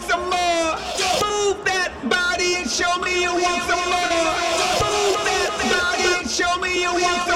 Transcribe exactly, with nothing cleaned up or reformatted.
want some more. Move that body and show me you want some more. Move that body and show me you want some more.